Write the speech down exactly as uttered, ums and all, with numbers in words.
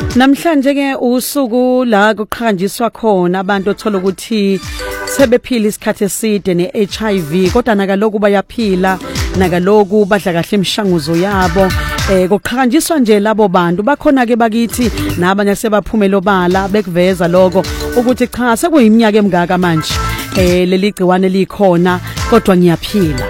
Namhlanje ke usuku la kuqhanjiswa khona abantu othola ukuthi sebephila isikhathi eside ne-H I V kodwa nakaloku bayaphila nakaloku badla kahle imishanguzo yabo eh kuqhanjiswa nje labo bantu bakhona ke bakithi nabanye sebaphumela obala bekuveza lokho ukuthi cha sekuyiminyaka emingaka manje eh leli gciwane likhona kodwa ngiyaphila